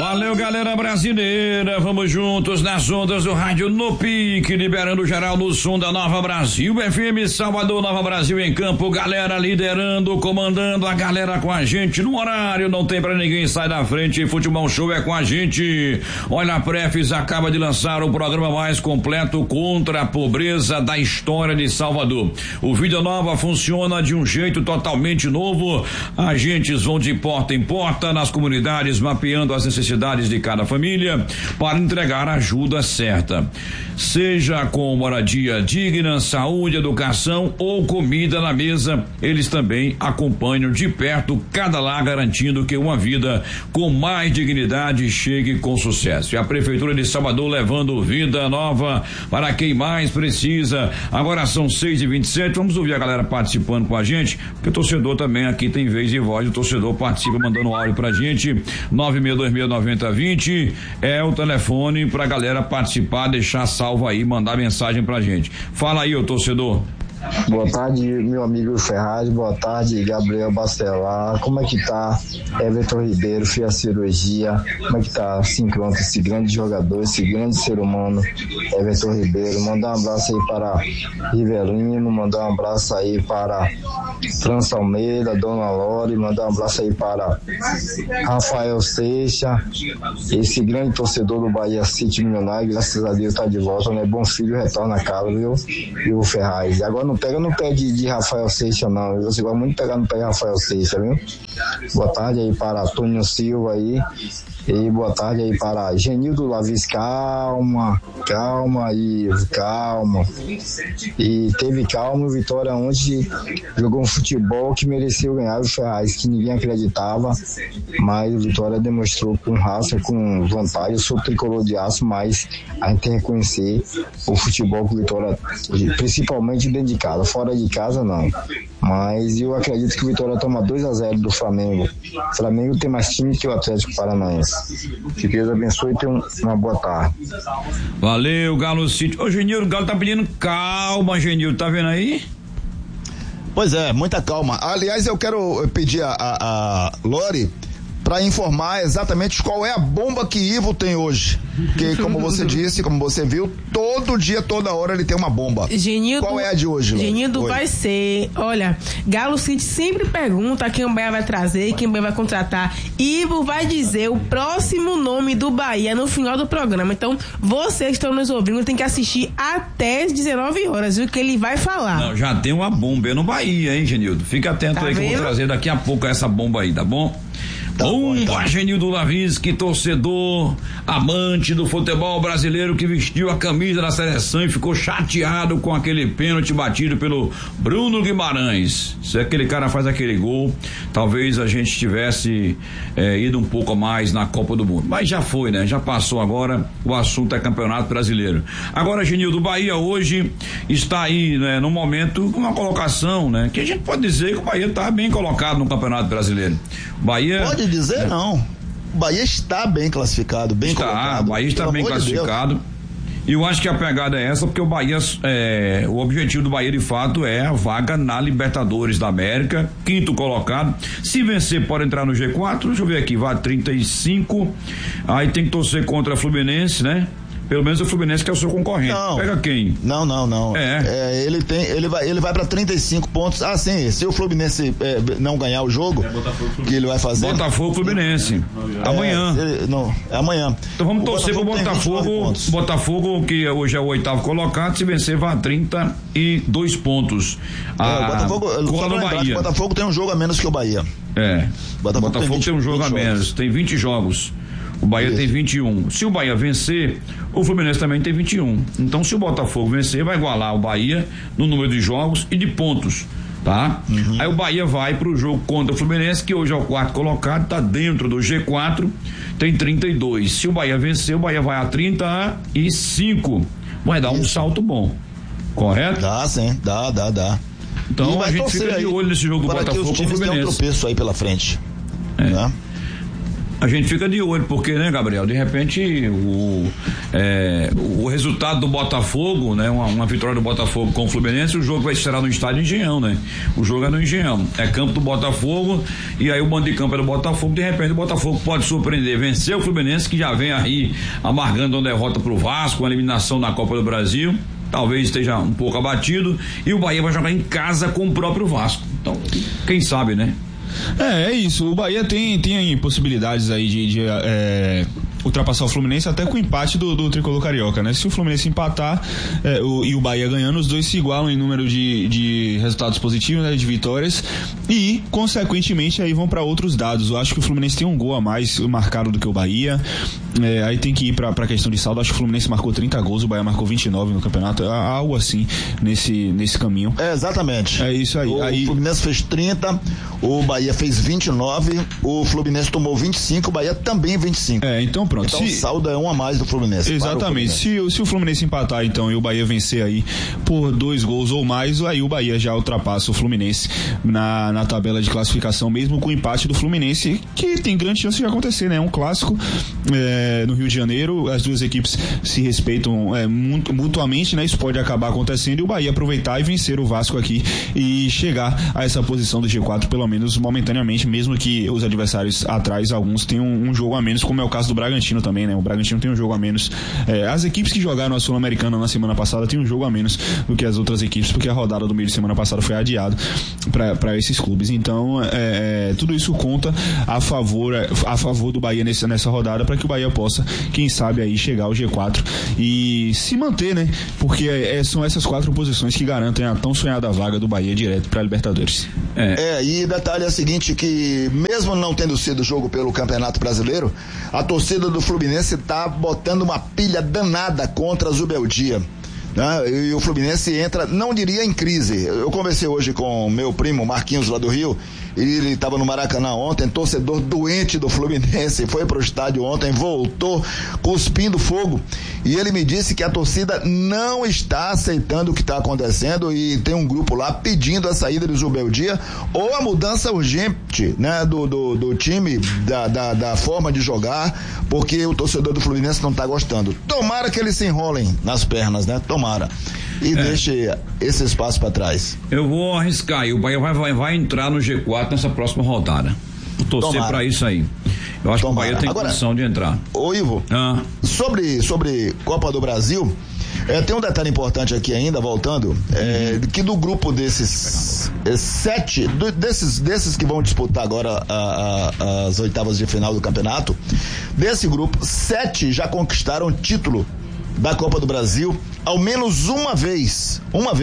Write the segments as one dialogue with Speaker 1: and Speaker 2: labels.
Speaker 1: Valeu, galera brasileira, vamos juntos nas ondas do rádio no pique, liberando geral no som da Nova Brasil FM, Salvador, Nova Brasil em campo, galera liderando, comandando, a galera com a gente no horário, não tem pra ninguém sair da frente, Futebol Show é com a gente. Olha, a Prefis acaba de lançar o programa mais completo contra a pobreza da história de Salvador. O Vida Nova funciona de um jeito totalmente novo, agentes vão de porta em porta nas comunidades, mapeando as necessidades de cada família para entregar a ajuda certa, seja com moradia digna, saúde, educação ou comida na mesa. Eles também acompanham de perto cada lar, garantindo que uma vida com mais dignidade chegue com sucesso. E a Prefeitura de Salvador levando vida nova para quem mais precisa. Agora são 6h27, vamos ouvir a galera participando com a gente, porque o torcedor também aqui tem vez e voz, o torcedor participa mandando áudio pra gente. 96269020 é o telefone pra galera participar, deixar salvo aí, mandar mensagem pra gente. Fala aí, ô torcedor.
Speaker 2: Boa tarde, meu amigo Ferraz, boa tarde, Gabriel Bacelar, como é que tá Everton Ribeiro, Fia Cirurgia, como é que tá, assim, pronto, esse grande jogador, esse grande ser humano, Everton Ribeiro. Mandar um abraço aí para Rivelino, mandar um abraço aí para França Almeida, Dona Lore, mandar um abraço aí para Rafael Seixas, esse grande torcedor do Bahia City Milionário, graças a Deus tá de volta, né? Bom filho retorna a casa, viu? E o Ferraz. E agora não pega no pé de Rafael Seixas, não. Você vai muito pegar no pé de Rafael Seixas, viu? Boa tarde aí para Antônio Silva aí. E boa tarde aí para Genildo Lavis, calma. E teve calma, o Vitória ontem jogou um futebol que mereceu ganhar o Ferraz, que ninguém acreditava, mas o Vitória demonstrou com raça, com vontade. Eu sou tricolor de aço, mas a gente tem que reconhecer o futebol que o Vitória, principalmente dentro de casa, fora de casa não. Mas eu acredito que o Vitória toma 2-0 do Flamengo. O Flamengo tem mais time que o Atlético Paranaense. Que Deus abençoe e tenha uma boa tarde.
Speaker 1: Valeu, Galo City. Ô, Genildo, o Galo tá pedindo calma, Genildo, tá vendo aí?
Speaker 3: Pois é, muita calma. Aliás, eu quero pedir a Lore para informar exatamente qual é a bomba que Ivo tem hoje. Que, como você disse, como você viu, todo dia, toda hora ele tem uma bomba.
Speaker 4: Genildo,
Speaker 3: qual é a de hoje, Lore?
Speaker 4: Genildo, vai ser, olha, Galo City sempre pergunta quem o Bahia vai trazer, quem o Bahia vai contratar. Ivo vai dizer o próximo nome do Bahia no final do programa. Então, vocês que estão nos ouvindo tem que assistir até as 19 horas, viu? Que ele vai falar.
Speaker 1: Não, já tem uma bomba no Bahia, hein, Genildo? Fica atento, tá aí, vendo? Que eu vou trazer daqui a pouco essa bomba aí, tá bom? Bomba, Genildo Lavis, que torcedor, amante do futebol brasileiro, que vestiu a camisa da seleção e ficou chateado com aquele pênalti batido pelo Bruno Guimarães. Se aquele cara faz aquele gol, talvez a gente tivesse ido um pouco a mais na Copa do Mundo. Mas já foi, né? Já passou agora, o assunto é Campeonato Brasileiro. Agora, Genildo, o Bahia hoje está aí, né, no momento, uma colocação, né? Que a gente pode dizer que o Bahia está bem colocado no Campeonato Brasileiro. Bahia...
Speaker 3: Pode dizer não. O Bahia está bem classificado, bem colocado.
Speaker 1: O Bahia está bem classificado. E eu acho que a pegada é essa, porque o Bahia, o objetivo do Bahia de fato é a vaga na Libertadores da América, 5º colocado. Se vencer, pode entrar no G4. Deixa eu ver aqui, vai 35. Aí tem que torcer contra a Fluminense, né? Pelo menos o Fluminense que é o seu concorrente.
Speaker 3: Não.
Speaker 1: Pega quem?
Speaker 3: Não. Ele vai pra 35 pontos. Ah, sim, se o Fluminense não ganhar o jogo, que ele vai fazer.
Speaker 1: Botafogo Fluminense. Amanhã.
Speaker 3: Amanhã.
Speaker 1: Então vamos torcer pro Botafogo. Botafogo, que hoje é o 8º colocado, se vencer, vai a 32 pontos.
Speaker 3: O Botafogo tem um jogo a menos que o Bahia.
Speaker 1: Botafogo tem um jogo a menos, tem 20 jogos. O Bahia tem 21. Se o Bahia vencer, o Fluminense também tem 21. Então, se o Botafogo vencer, vai igualar o Bahia no número de jogos e de pontos, tá? Aí o Bahia vai pro jogo contra o Fluminense, que hoje é o 4º colocado, tá dentro do G4, tem 32. Se o Bahia vencer, o Bahia vai a 35. Vai dar um salto bom, correto?
Speaker 3: Dá, sim, dá.
Speaker 1: Então a gente fica de olho nesse jogo do Botafogo com o Fluminense.
Speaker 3: Tem um tropeço aí pela frente, né?
Speaker 1: A gente fica de olho, porque, né, Gabriel, de repente o resultado do Botafogo, né, uma vitória do Botafogo com o Fluminense, o jogo será no estádio Engenhão, né? O jogo é no Engenhão, é campo do Botafogo, e aí o mando de campo é do Botafogo, de repente o Botafogo pode surpreender, vencer o Fluminense, que já vem aí amargando uma derrota pro Vasco, uma eliminação na Copa do Brasil, talvez esteja um pouco abatido, e o Bahia vai jogar em casa com o próprio Vasco. Então, quem sabe, né?
Speaker 5: É isso. O Bahia tem possibilidades aí de ultrapassar o Fluminense até com o empate do tricolor carioca, né? Se o Fluminense empatar e o Bahia ganhando, os dois se igualam em número de resultados positivos, né? De vitórias, e consequentemente aí vão para outros dados. Eu acho que o Fluminense tem um gol a mais marcado do que o Bahia. Aí tem que ir pra questão de saldo. Acho que o Fluminense marcou 30 gols, o Bahia marcou 29 no campeonato, algo assim nesse caminho.
Speaker 3: Exatamente.
Speaker 5: É isso aí.
Speaker 3: O Fluminense fez 30, o Bahia fez 29, o Fluminense tomou 25, o Bahia também 25.
Speaker 5: Então pronto.
Speaker 3: Então o saldo é um a mais do Fluminense.
Speaker 5: Exatamente. Se o Fluminense empatar então e o Bahia vencer aí por 2 gols ou mais, aí o Bahia já ultrapassa o Fluminense na tabela de classificação, mesmo com o empate do Fluminense, que tem grande chance de acontecer, né? É um clássico no Rio de Janeiro, as duas equipes se respeitam mutuamente, né? Isso pode acabar acontecendo e o Bahia aproveitar e vencer o Vasco aqui e chegar a essa posição do G4, pelo menos momentaneamente, mesmo que os adversários atrás, alguns tenham um jogo a menos, como é o caso do Bragantino também, né? O Bragantino tem um jogo a menos. As equipes que jogaram a Sul-Americana na semana passada têm um jogo a menos do que as outras equipes, porque a rodada do meio de semana passada foi adiada para esses clubes. Então, tudo isso conta a favor do Bahia nessa rodada, para que o Bahia possa, quem sabe, aí chegar ao G4 e se manter, né? Porque são essas 4 posições que garantem a tão sonhada vaga do Bahia direto para a Libertadores.
Speaker 3: E detalhe é o seguinte, que mesmo não tendo sido jogo pelo Campeonato Brasileiro, a torcida do Fluminense tá botando uma pilha danada contra a Zubeldia, né? E o Fluminense entra, não diria em crise. Eu conversei hoje com meu primo Marquinhos lá do Rio, ele estava no Maracanã ontem, torcedor doente do Fluminense, foi pro estádio ontem, voltou cuspindo fogo, e ele me disse que a torcida não está aceitando o que está acontecendo, e tem um grupo lá pedindo a saída do Zubeldia ou a mudança urgente, né, do time, da forma de jogar, porque o torcedor do Fluminense não está gostando. Tomara que eles se enrolem nas pernas, né? Tomara. E deixe esse espaço para trás.
Speaker 1: Eu vou arriscar aí, o Bahia vai entrar no G4 nessa próxima rodada. Vou torcer para isso aí. Eu acho que o Bahia tem condição de entrar.
Speaker 3: Ô Ivo, sobre Copa do Brasil, tem um detalhe importante aqui ainda, voltando, que do grupo desses 7, desses que vão disputar agora as oitavas de final do campeonato, desse grupo, 7 já conquistaram título da Copa do Brasil, ao menos uma vez,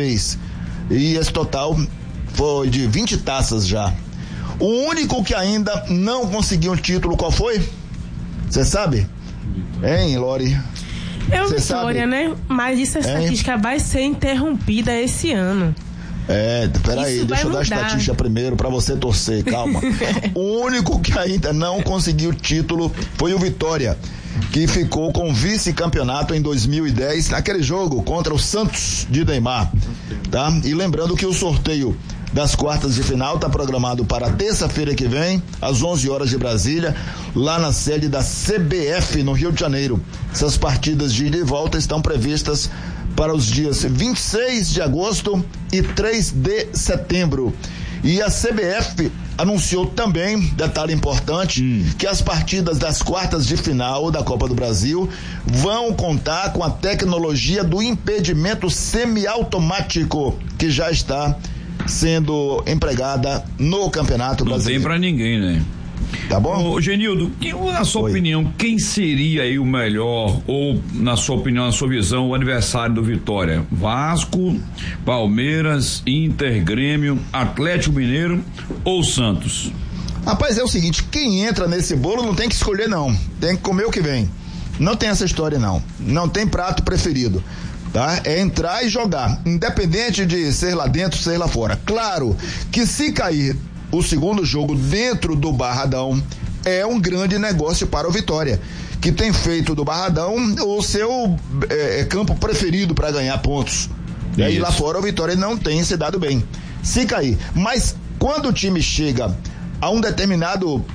Speaker 3: e esse total foi de 20 taças já. O único que ainda não conseguiu um título, qual foi? Você sabe? Hein, Lori?
Speaker 4: Vitória, né? Mas essa estatística vai ser interrompida esse ano.
Speaker 3: Peraí, deixa eu dar a estatística primeiro pra você torcer, calma. O único que ainda não conseguiu título foi o Vitória, que ficou com vice-campeonato em 2010, naquele jogo contra o Santos de Neymar, tá? E lembrando que o sorteio das quartas de final está programado para terça-feira que vem, às 11 horas de Brasília, lá na sede da CBF, no Rio de Janeiro. Essas partidas de ida e volta estão previstas para os dias 26 de agosto e 3 de setembro. E a CBF anunciou também, detalhe importante, que as partidas das quartas de final da Copa do Brasil vão contar com a tecnologia do impedimento semiautomático, que já está sendo empregada no Campeonato Brasileiro.
Speaker 1: Não tem pra ninguém, né?
Speaker 3: Tá bom?
Speaker 1: Ô, Genildo, na sua opinião, quem seria aí o melhor, ou na sua opinião, na sua visão, o adversário do Vitória? Vasco, Palmeiras, Inter, Grêmio, Atlético Mineiro ou Santos?
Speaker 3: Rapaz, é o seguinte, quem entra nesse bolo não tem que escolher não, tem que comer o que vem. Não tem essa história não tem prato preferido, tá? É entrar e jogar, independente de ser lá dentro, ser lá fora. Claro que se cair o segundo jogo dentro do Barradão, é um grande negócio para o Vitória, que tem feito do Barradão o seu campo preferido para ganhar pontos. E aí lá fora o Vitória não tem se dado bem. Se cair, mas quando o time chega a um determinado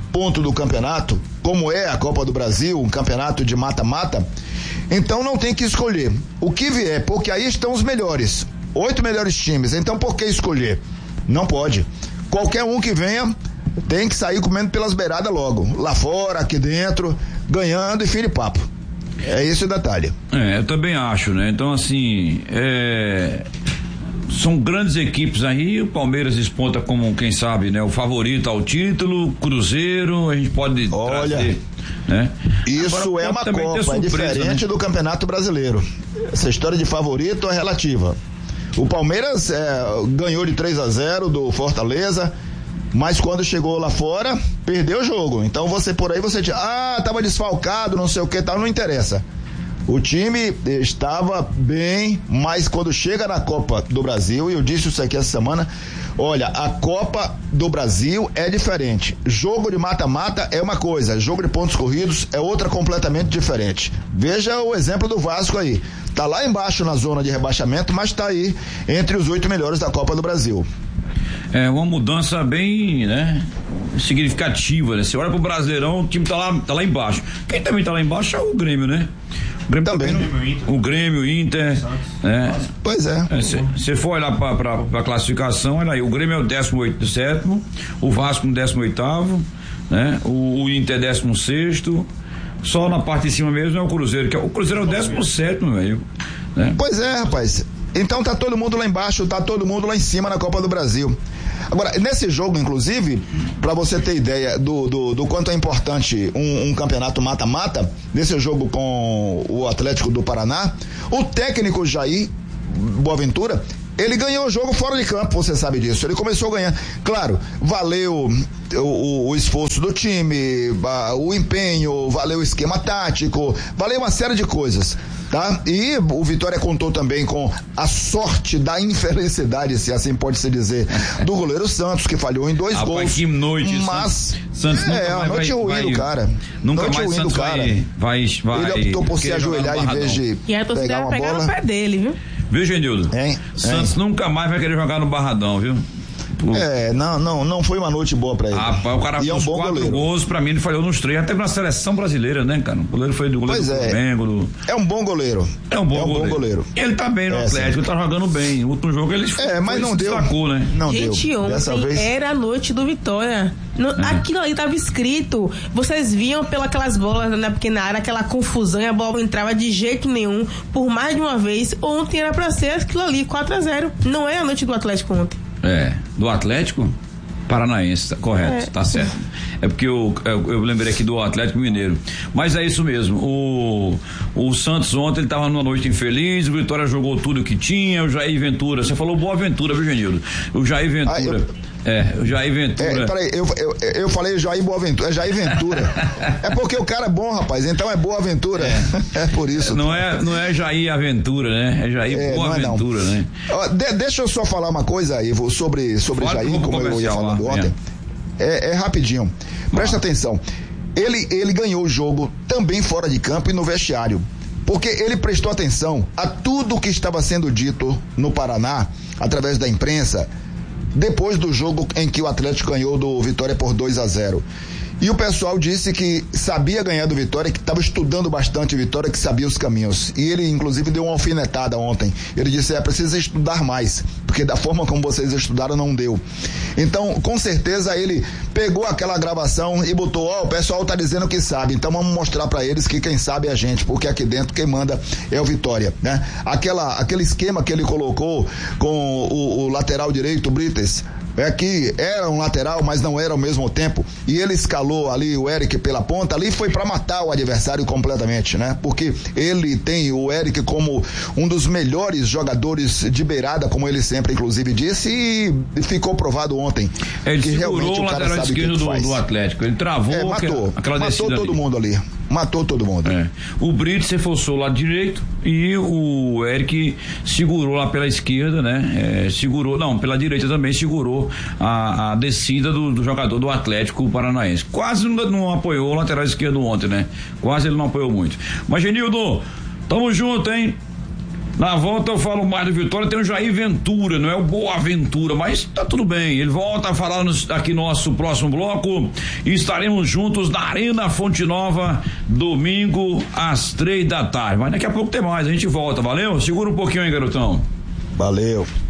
Speaker 3: ponto do campeonato, como é a Copa do Brasil, um campeonato de mata-mata, então não tem que escolher. O que vier, porque aí estão os melhores, 8 melhores times, então por que escolher? Não pode. Qualquer um que venha tem que sair comendo pelas beiradas logo, lá fora, aqui dentro, ganhando e fim de papo. É esse o detalhe.
Speaker 1: Eu também acho, né? Então, assim, são grandes equipes aí, o Palmeiras desponta como, quem sabe, né? O favorito ao título, Cruzeiro, a gente pode trazer, né?
Speaker 3: Isso agora, é uma Copa, surpresa, é diferente, né, do Campeonato Brasileiro. Essa história de favorito é relativa. O Palmeiras ganhou de 3-0 do Fortaleza, mas quando chegou lá fora, perdeu o jogo. Então você tava desfalcado, não sei o que tal, não interessa. O time estava bem, mas quando chega na Copa do Brasil, e eu disse isso aqui essa semana, olha, a Copa do Brasil é diferente. Jogo de mata-mata é uma coisa, jogo de pontos corridos é outra completamente diferente. Veja o exemplo do Vasco aí. Tá lá embaixo na zona de rebaixamento, mas tá aí entre os 8 melhores da Copa do Brasil.
Speaker 1: É uma mudança bem, né, significativa, né? Você olha pro Brasileirão, o time tá lá embaixo. Quem também tá lá embaixo é o Grêmio, né? O Grêmio também. O Grêmio, o Inter, né?
Speaker 3: Pois é.
Speaker 1: Você for olhar pra classificação, olha aí, o Grêmio é o 17º, o Vasco no 18º, né? O Inter 16º, só na parte de cima mesmo é o Cruzeiro, que o Cruzeiro é o 17º, velho, né?
Speaker 3: Pois é, rapaz. Então tá todo mundo lá embaixo, tá todo mundo lá em cima na Copa do Brasil. Agora, nesse jogo, inclusive, pra você ter ideia do quanto é importante um campeonato mata-mata, nesse jogo com o Atlético do Paraná, o técnico Jair Boaventura, ele ganhou o jogo fora de campo, você sabe disso. Ele começou a ganhar. Claro, valeu o esforço do time, o empenho, valeu o esquema tático, valeu uma série de coisas, tá? E o Vitória contou também com a sorte da infelicidade, se assim pode se dizer, do goleiro Santos, que falhou em 2 gols.
Speaker 1: Que noite,
Speaker 3: mas
Speaker 1: Santos nunca
Speaker 3: a noite ruim do cara.
Speaker 1: Nunca
Speaker 3: noite
Speaker 1: mais Santos vai.
Speaker 3: Ele optou por se ajoelhar em vez de pegar uma bola.
Speaker 4: No pé dele, viu?
Speaker 1: Viu, Genildo? Santos nunca mais vai querer jogar no Barradão, viu?
Speaker 3: Não foi uma noite boa pra ele.
Speaker 1: Rapaz, o cara fez 4 gols, pra mim ele falhou nos 3, até na seleção brasileira, né, cara? O goleiro foi do goleiro do Flamengo.
Speaker 3: É um bom goleiro.
Speaker 1: É um bom goleiro. Ele tá bem no Atlético, tá jogando bem. O último jogo ele
Speaker 3: mas não deu.
Speaker 1: Destacou, né?
Speaker 3: Não
Speaker 4: gente,
Speaker 3: deu.
Speaker 4: Ontem era a noite do Vitória. Aquilo ali tava escrito. Vocês viam pelas bolas na pequena área, aquela confusão, e a bola não entrava de jeito nenhum, por mais de uma vez. Ontem era pra ser aquilo ali, 4-0. Não é a noite do Atlético ontem.
Speaker 1: Do Atlético Paranaense, correto, tá certo. É porque eu lembrei aqui do Atlético Mineiro. Mas é isso mesmo. O Santos ontem, ele tava numa noite infeliz, o Vitória jogou tudo que tinha, o Jair Ventura, você falou Boa Ventura, viu, Genildo? O Jair Ventura. O Jair Ventura.
Speaker 3: Peraí, eu falei Jair Boaventura, é Jair Ventura. É porque o cara é bom, rapaz, então é Boa Aventura. É por isso.
Speaker 1: Não é Jair Aventura, né? É Jair Boa Aventura, né?
Speaker 3: Deixa eu só falar uma coisa, Ivo, sobre Jair, como eu ia falando ontem. É rapidinho. Presta atenção. Ele ganhou o jogo também fora de campo e no vestiário. Porque ele prestou atenção a tudo que estava sendo dito no Paraná, através da imprensa, depois do jogo em que o Atlético ganhou do Vitória por 2-0. E o pessoal disse que sabia ganhar do Vitória, que estava estudando bastante o Vitória, que sabia os caminhos. E ele, inclusive, deu uma alfinetada ontem. Ele disse, precisa estudar mais, porque da forma como vocês estudaram não deu. Então, com certeza, ele pegou aquela gravação e botou, o pessoal tá dizendo que sabe, então vamos mostrar para eles que quem sabe é a gente, porque aqui dentro quem manda é o Vitória, né? Aquele esquema que ele colocou com o lateral direito, o Brites, que era um lateral, mas não era ao mesmo tempo, e ele escalou ali o Eric pela ponta, ali foi para matar o adversário completamente, né? Porque ele tem o Eric como um dos melhores jogadores de beirada, como ele sempre inclusive disse, e ficou provado ontem.
Speaker 1: Ele
Speaker 3: que
Speaker 1: segurou o lateral esquerdo do Atlético, ele travou
Speaker 3: matou todo mundo ali. Matou todo mundo.
Speaker 1: O Brito se forçou lá direito e o Eric segurou lá pela esquerda, né? Pela direita também segurou a descida do jogador do Atlético Paranaense. Quase não apoiou o lateral esquerdo ontem, né? Quase ele não apoiou muito. Mas, Genildo, tamo junto, hein? Na volta eu falo mais do Vitória, tem o Jair Ventura, não é o Boa Ventura, mas tá tudo bem. Ele volta a falar aqui no nosso próximo bloco e estaremos juntos na Arena Fonte Nova, domingo às 3 da tarde. Mas daqui a pouco tem mais, a gente volta, valeu? Segura um pouquinho aí, garotão.
Speaker 3: Valeu.